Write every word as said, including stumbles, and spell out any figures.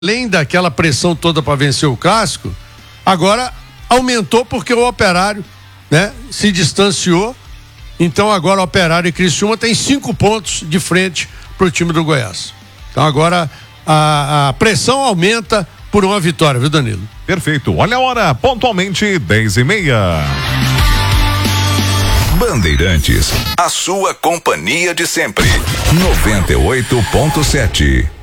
além daquela pressão toda para vencer o Clássico, agora aumentou porque o Operário, né, se distanciou. Então agora o Operário e Criciúma tem cinco pontos de frente para o time do Goiás. Então agora a, a pressão aumenta por uma vitória, viu, Danilo? Perfeito. Olha a hora, pontualmente dez e meia. Bandeirantes, a sua companhia de sempre. noventa e oito ponto sete.